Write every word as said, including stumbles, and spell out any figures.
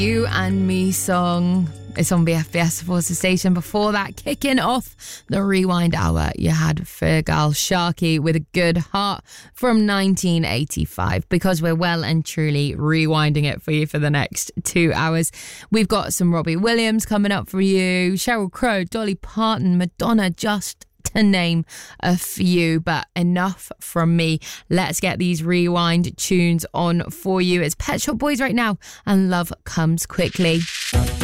You and Me song. It's on B F B S Force Station. Before that, kicking off the Rewind Hour, you had Fergal Sharkey with A Good Heart from nineteen eighty-five, because we're well and truly rewinding it for you for the next two hours. We've got some Robbie Williams coming up for you, Sheryl Crow, Dolly Parton, Madonna, just to name a few. But enough from me. Let's get these rewind tunes on for you. It's Pet Shop Boys right now, and Love Comes Quickly.